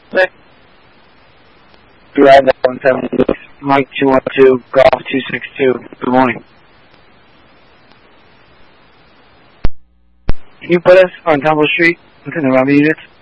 Drive that 176, Mike 212, Golf 262. Good morning. Can you put us on Temple Street within the Rumble units?